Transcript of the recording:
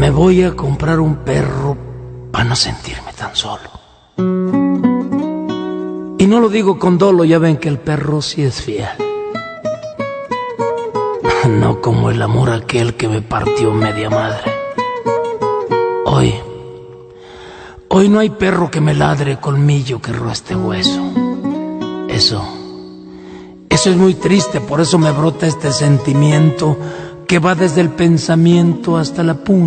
Me voy a comprar un perro para no sentirme tan solo. Y no lo digo con dolo, ya ven que el perro sí es fiel. No como el amor aquel que me partió media madre. Hoy no hay perro que me ladre, colmillo que roe este hueso. Eso es muy triste, por eso me brota este sentimiento que va desde el pensamiento hasta la punta